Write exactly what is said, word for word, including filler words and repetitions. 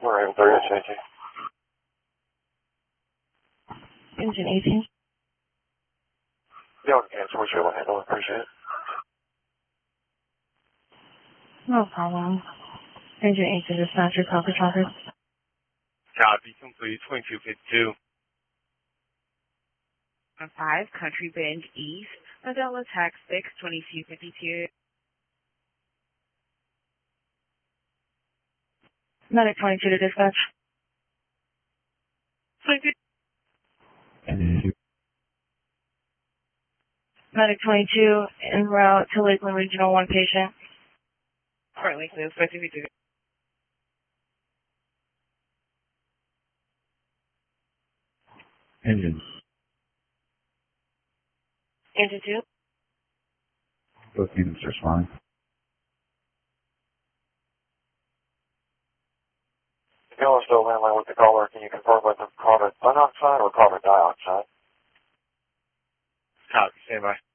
We're able to reach eighteen. Engine eighteen. Yeah, we can answer what you're able to handle. Appreciate it. No problem. Engine eighteen dispatcher, copy, copy. Copy, complete, twenty-two fifty-two. five, Country Bend East, Adela Tax six, twenty-two fifty-two. Medic twenty-two to dispatch. Medic twenty-two en route to Lakeland Regional, one patient. Currently, clear, twenty-two fifty-two. Engine. Engine two. Both units are responding. If you want to still landline with the caller, can you confirm whether carbon monoxide or carbon dioxide? Copy, stand by.